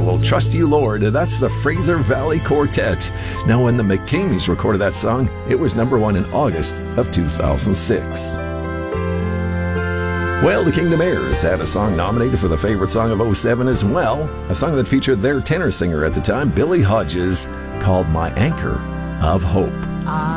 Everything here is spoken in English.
We'll Trust You, Lord. That's the Fraser Valley Quartet. Now, when the McKings recorded that song, it was number one in August of 2006. Well, the Kingdom Heirs had a song nominated for the favorite song of '07 as well, a song that featured their tenor singer at the time, Billy Hodges, called My Anchor of Hope.